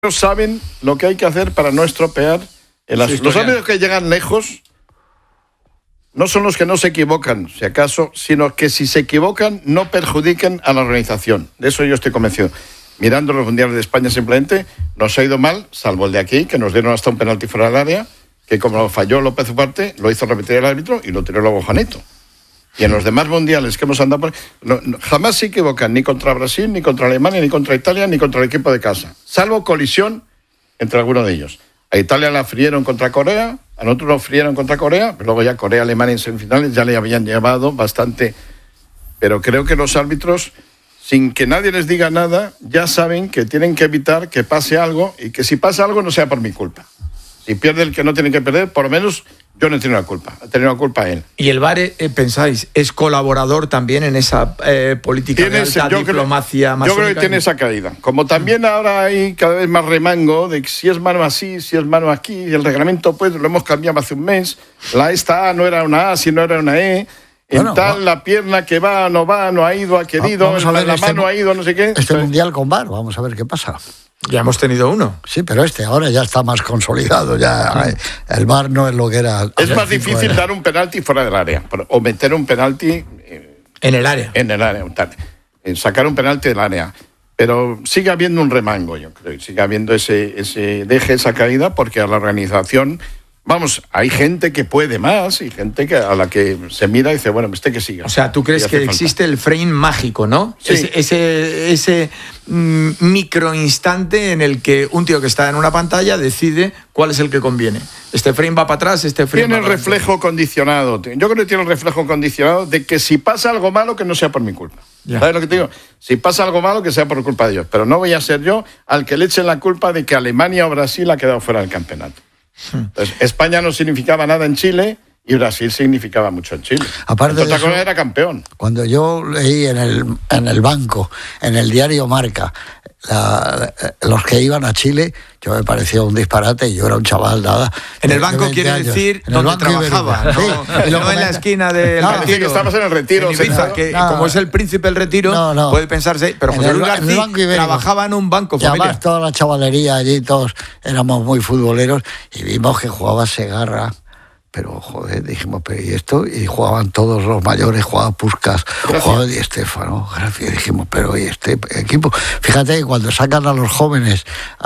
árbitros saben lo que hay que hacer para no estropear los árbitros que llegan lejos no son los que no se equivocan, si acaso, sino que si se equivocan no perjudiquen a la organización. De eso yo estoy convencido. Mirando los mundiales de España simplemente nos ha ido mal, salvo el de aquí, que nos dieron hasta un penalti fuera del área, que como falló López Ugarte, lo hizo repetir el árbitro y lo tiró luego Juanito. Y en los demás mundiales que hemos andado por... jamás se equivocan ni contra Brasil, ni contra Alemania, ni contra Italia, ni contra el equipo de casa. Salvo colisión entre alguno de ellos. A Italia la frieron contra Corea, a nosotros lo frieron contra Corea, pero luego ya Corea, Alemania en semifinales ya le habían llevado bastante. Pero creo que los árbitros, sin que nadie les diga nada, ya saben que tienen que evitar que pase algo y que si pasa algo no sea por mi culpa. Si pierde el que no tiene que perder, por lo menos yo no he tenido la culpa, ha tenido la culpa él. Y el VAR, pensáis, es colaborador también en esa política de alta diplomacia masónica. Yo creo que tiene esa caída. Como también ahora hay cada vez más remango de que si es mano así, si es mano aquí, y el reglamento pues lo hemos cambiado hace un mes, esta A no era una A, sino era una E. Bueno, la pierna que va, no ha ido, ha querido, la mano ha ido, no sé qué. Este mundial con VAR, vamos a ver qué pasa. Ya hemos tenido uno. Sí, pero ahora ya está más consolidado. Ya el VAR no es lo que era. Es más difícil dar un penalti fuera del área o meter un penalti en el área. En el área, sacar un penalti del área. Pero sigue habiendo un remango, yo creo. Sigue habiendo esa caída, porque a la organización... Vamos, hay gente que puede más y gente a la que se mira y dice, bueno, que siga. O sea, ¿tú crees que existe el frame mágico, no? Sí. Ese microinstante en el que un tío que está en una pantalla decide cuál es el que conviene. Este frame va para atrás, este frame tiene va para el reflejo condicionado. Yo creo que tiene el reflejo condicionado de que si pasa algo malo, que no sea por mi culpa. Ya. ¿Sabes lo que te digo? Si pasa algo malo, que sea por culpa de ellos. Pero no voy a ser yo al que le echen la culpa de que Alemania o Brasil ha quedado fuera del campeonato. Entonces, España no significaba nada en Chile y Brasil significaba mucho en Chile. Aparte de eso, era campeón. Cuando yo leí en el banco, en el diario Marca, los que iban a Chile, yo me pareció un disparate. Yo era un chaval, nada. En el banco quiere decir donde trabajaba, no en la esquina del retiro. Que estamos en el retiro. En Ibiza, como es el príncipe del retiro, puede pensarse. Pero José Luis García trabajaba en un banco familiar. Y además toda la chavalería allí, todos éramos muy futboleros y vimos que jugaba Segarra. Pero, joder, dijimos, pero ¿y esto? Y jugaban todos los mayores, jugaba Puskás, jugaba Di Stéfano, gracias. Dijimos, pero ¿y este equipo? Fíjate que cuando sacan a los jóvenes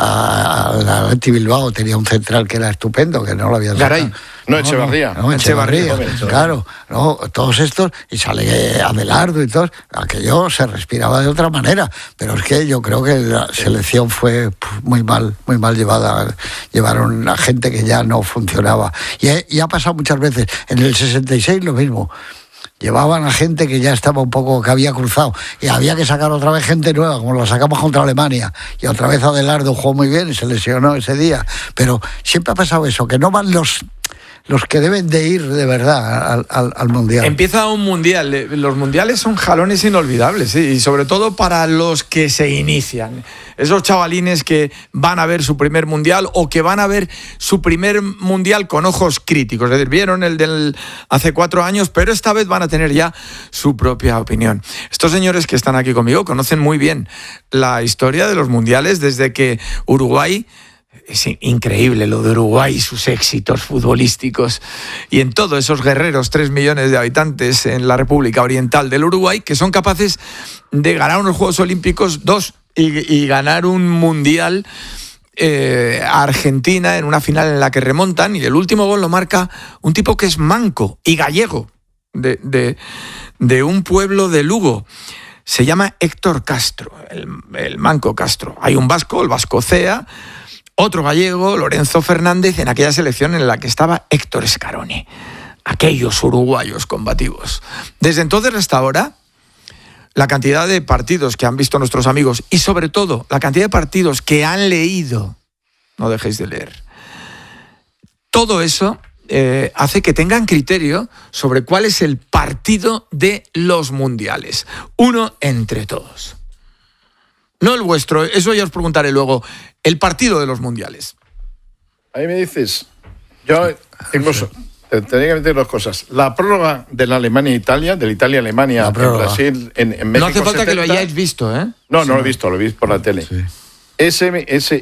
a Athletic Bilbao, tenía un central que era estupendo, que no lo habían sacado. Echevarría. Echevarría, claro. Todos estos, y sale Abelardo y todo, aquello se respiraba de otra manera. Pero es que yo creo que la selección fue muy mal llevada. Llevaron a gente que ya no funcionaba. Y ha pasado muchas veces. En el 66 lo mismo. Llevaban a gente que ya estaba un poco, que había cruzado, y había que sacar otra vez gente nueva, como lo sacamos contra Alemania, y otra vez Abelardo jugó muy bien y se lesionó ese día. Pero siempre ha pasado eso, que no van los que deben de ir de verdad al Mundial. Empieza un Mundial. Los Mundiales son jalones inolvidables, ¿sí? Y sobre todo para los que se inician. Esos chavalines que van a ver su primer Mundial o que van a ver su primer Mundial con ojos críticos. Es decir, vieron el del hace 4 años, pero esta vez van a tener ya su propia opinión. Estos señores que están aquí conmigo conocen muy bien la historia de los Mundiales desde que Uruguay... Es increíble lo de Uruguay, sus éxitos futbolísticos. Y en todos esos guerreros, 3 millones de habitantes en la República Oriental del Uruguay, que son capaces de ganar unos Juegos Olímpicos 2 y ganar un Mundial a Argentina en una final en la que remontan. Y el último gol lo marca un tipo que es manco y gallego, de un pueblo de Lugo. Se llama Héctor Castro, el manco Castro. Hay un vasco, el Vasco Cea, otro gallego, Lorenzo Fernández, en aquella selección en la que estaba Héctor Scaroni. Aquellos uruguayos combativos. Desde entonces hasta ahora, la cantidad de partidos que han visto nuestros amigos y sobre todo la cantidad de partidos que han leído, no dejéis de leer, todo eso hace que tengan criterio sobre cuál es el partido de los mundiales. Uno entre todos. No el vuestro, eso ya os preguntaré luego. El partido de los mundiales. Ahí me dices, yo tenía que meter 2 cosas. La prórroga de la Alemania-Italia, del Italia-Alemania en Brasil, en México. No hace falta 70. Que lo hayáis visto, ¿eh? No, no lo he visto por la tele. Sí.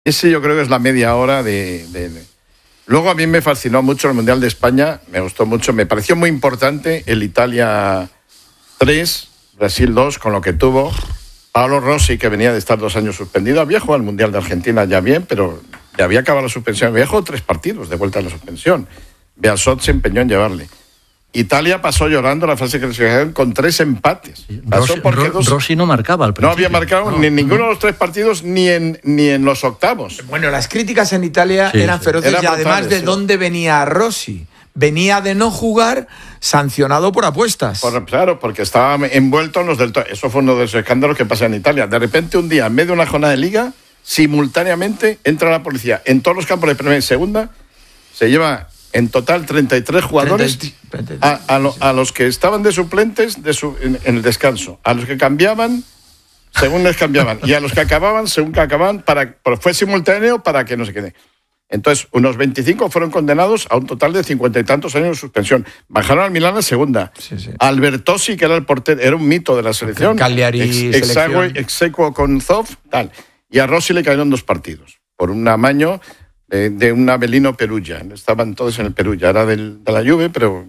Ese yo creo que es la media hora de... Luego a mí me fascinó mucho el Mundial de España, me gustó mucho, me pareció muy importante el Italia 3, Brasil 2, con lo que tuvo. Paolo Rossi, que venía de estar 2 años suspendido, había jugado el Mundial de Argentina ya bien, pero ya había acabado la suspensión, había jugado 3 partidos de vuelta a la suspensión. Bearzot se empeñó en llevarle. Italia pasó llorando la fase de clasificación con 3 empates. Rossi no marcaba al principio. No había marcado ni en ninguno de los 3 partidos ni en los octavos. Bueno, las críticas en Italia eran feroces y además brutales, de dónde venía Rossi. Venía de no jugar sancionado por apuestas. Claro, porque estaba envuelto en los del... Eso fue uno de los escándalos que pasa en Italia. De repente, un día, en medio de una jornada de liga, simultáneamente entra la policía en todos los campos de primera y segunda, se lleva en total 33 jugadores 33. A los que estaban de suplentes en el descanso, a los que cambiaban según les cambiaban y a los que acababan según que acababan, fue simultáneo para que no se quede. Entonces, unos 25 fueron condenados a un total de 50 y tantos años de suspensión. Bajaron al Milán a segunda. Sí. Albertosi, que era el portero, era un mito de la selección. Cagliari, exequo con Zoff, tal. Y a Rossi le cayeron 2 partidos por un amaño de un Avelino Perugia. Estaban todos en el Perugia. Era de la Juve, pero...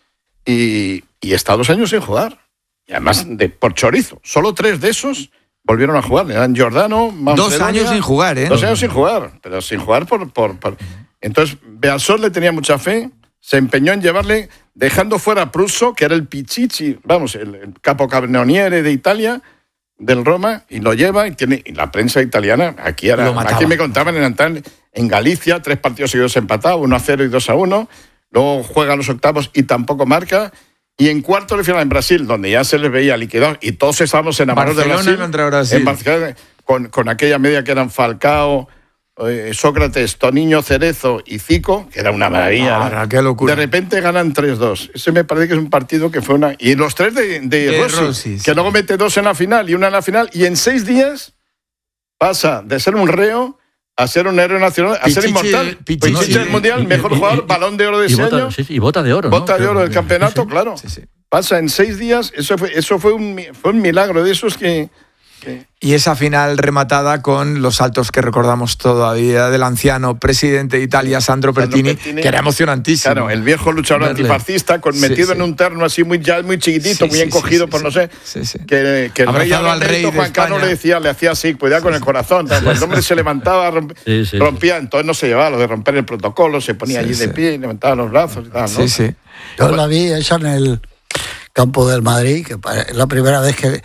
Y está 2 años sin jugar. Y además, por chorizo. Solo 3 de esos... volvieron a jugar, eran Giordano, Manfredonia. 2 años sin jugar, ¿eh? 2 años sin jugar, pero sin jugar por... Entonces, Bearzot le tenía mucha fe, se empeñó en llevarle, dejando fuera a Prusso, que era el Pichichi, vamos, el capocannoniere de Italia, del Roma, y lo lleva, y la prensa italiana, aquí me contaban en Galicia, 3 partidos seguidos empatados, 1-0 y 2-1, luego juega los octavos y tampoco marca. Y en cuartos de final en Brasil, donde ya se les veía liquidado, y todos estábamos enamorados de Brasil. En Barcelona, con aquella media que eran Falcao, Sócrates, Toniño, Cerezo y Zico, que era una maravilla. ¡Qué locura! De repente ganan 3-2. Ese me parece que es un partido que fue una... Y los 3 de Rossi, que luego mete 2 en la final y 1 en la final, y en 6 días pasa de ser un reo a ser un héroe nacional, a ser inmortal. Pichichi del Mundial, mejor jugador, Balón de Oro de ese año. Y bota de oro. Bota de oro del campeonato, claro. Sí. Pasa en 6 días, eso fue un milagro de esos que... Y esa final rematada con los saltos que recordamos todavía del anciano presidente de Italia, Sandro Pertini, que era emocionantísimo. Claro, el viejo luchador antifascista, metido en un terno así muy chiquitito, muy encogido por no sé. Que el rey Juan Carlos le hacía así, cuidado con el corazón. Cuando el hombre se levantaba, rompía, entonces no se llevaba lo de romper el protocolo, se ponía allí de pie y levantaba los brazos y tal, ¿no? Yo la vi esa en el campo del Madrid, que es la primera vez que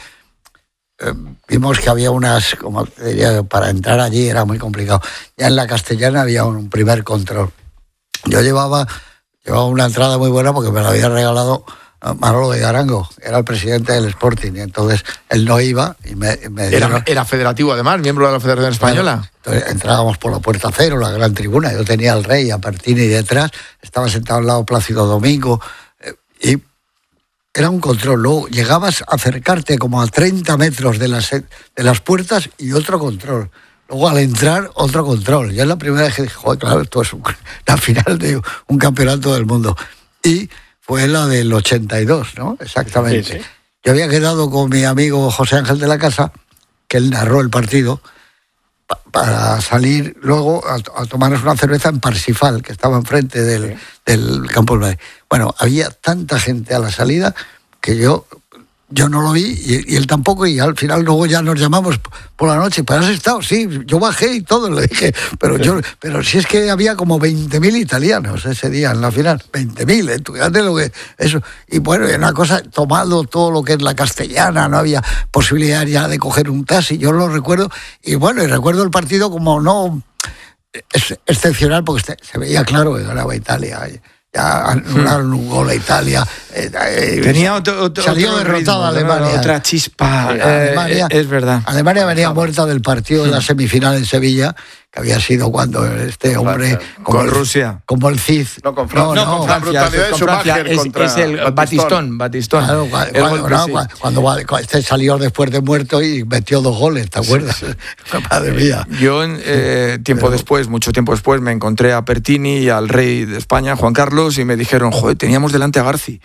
vimos que había unas, como diría, para entrar allí era muy complicado. Ya en la Castellana había un primer control. Yo llevaba una entrada muy buena porque me la había regalado Manolo de Garango, era el presidente del Sporting, y entonces él no iba y me era federativo además, miembro de la Federación Española. Entonces entrábamos por la puerta cero, la gran tribuna, yo tenía al rey, a Pertini detrás, estaba sentado al lado Plácido Domingo, y era un control. Luego llegabas a acercarte como a 30 metros de las puertas y otro control. Luego al entrar, otro control. Ya es la primera vez que dije, joder, claro, esto es la final de un campeonato del mundo. Y fue la del 82, ¿no? Exactamente. Sí. Yo había quedado con mi amigo José Ángel de la Casa, que él narró el partido, para salir luego a tomarnos una cerveza en Parsifal, que estaba enfrente del campo del Madrid. Bueno, había tanta gente a la salida que yo no lo vi y él tampoco, y al final luego ya nos llamamos por la noche. ¿Pero has estado? Sí, yo bajé y todo, le dije. Pero si es que había como 20.000 italianos ese día en la final. 20.000, fíjate lo que... Eso. Y bueno, era una cosa, tomado todo lo que es la Castellana, no había posibilidad ya de coger un taxi, yo lo recuerdo. Y bueno, y recuerdo el partido como no excepcional, porque se veía claro que ganaba Italia. Ya anularon un gol a Italia. Tenía salió derrotada Alemania. Otra chispa. Alemania, es verdad. Alemania venía muerta del partido de la semifinal en Sevilla, que había sido cuando este hombre... Con Rusia. Como el Cid. No, con Francia. No, la brutalidad de Schumacher es el Batistón. Claro, cuando este salió después de muerto y metió 2 goles, ¿te acuerdas? Sí. Madre mía. Yo, mucho tiempo después, me encontré a Pertini y al rey de España, Juan Carlos, y me dijeron, joder, teníamos delante a Garci.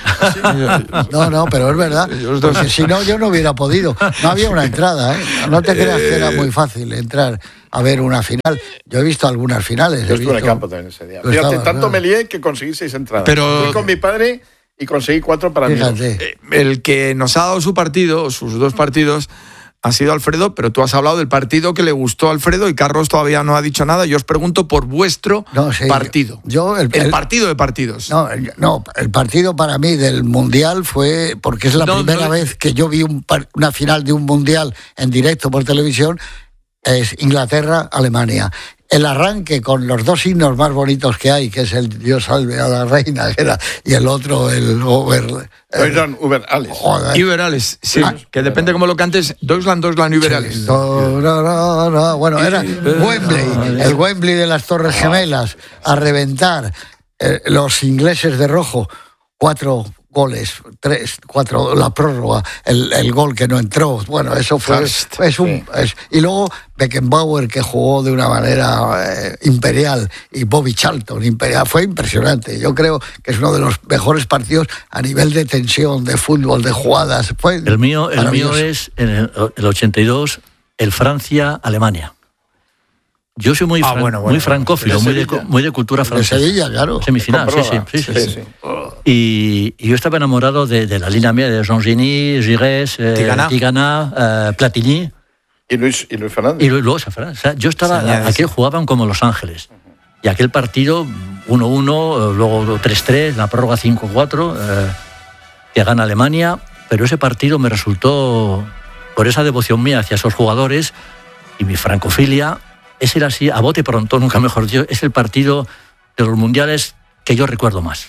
No, pero es verdad. Porque si no, yo no hubiera podido. No había una entrada, ¿eh? No te creas que era muy fácil entrar a ver una final. Yo he visto algunas finales. Yo estuve en el campo también ese día. Fíjate, tanto me lié que conseguí 6 entradas. Pero... Fui con mi padre y conseguí 4 para mí. El que nos ha dado su partido, sus 2 partidos, ha sido Alfredo, pero tú has hablado del partido que le gustó a Alfredo y Carlos todavía no ha dicho nada. Yo os pregunto por vuestro partido. El partido de partidos. No, el partido para mí del Mundial fue, porque es la primera vez que yo vi una final de un Mundial en directo por televisión, es Inglaterra-Alemania. El arranque con los 2 himnos más bonitos que hay, que es el Dios salve a la reina, y el otro, el Über Alles. Über Alles, sí, que depende cómo lo cantes, Deutschland, Über Alles. Bueno, era Wembley, el Wembley de las Torres Gemelas, a reventar. Los ingleses de rojo, 4 goles, 4, la prórroga, el gol que no entró. Bueno, eso fue... y luego Beckenbauer, que jugó de una manera imperial, y Bobby Charlton, imperial. Fue impresionante. Yo creo que es uno de los mejores partidos a nivel de tensión, de fútbol, de jugadas. El mío es, en el 82, el Francia-Alemania. Yo soy muy francófilo, muy de cultura francesa. De Sevilla, claro. Semifinal, sí. Y yo estaba enamorado de la línea media de Jean Geny, Giresse, Tigana, Platini. Y Luis Fernández. Y Luis Fernández. O sea, yo estaba... Aquel jugaban como Los Ángeles. Y aquel partido, 1-1, luego 3-3, la prórroga 5-4, que gana Alemania. Pero ese partido me resultó, por esa devoción mía hacia esos jugadores y mi francofilia... Ese era así, a bote pronto, nunca mejor dicho, es el partido de los mundiales que yo recuerdo más.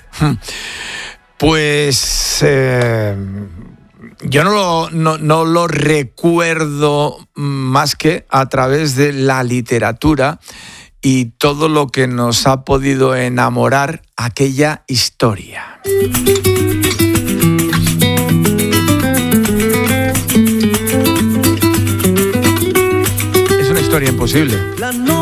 Pues yo no lo recuerdo más que a través de la literatura y todo lo que nos ha podido enamorar aquella historia. Historia imposible.